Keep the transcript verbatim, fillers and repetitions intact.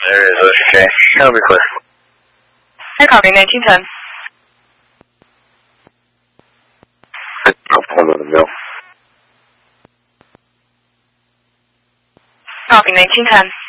There is, okay. That'll be clear. Hey, copy, nineteen ten. I'll pull into the mill. Copy, nineteen ten.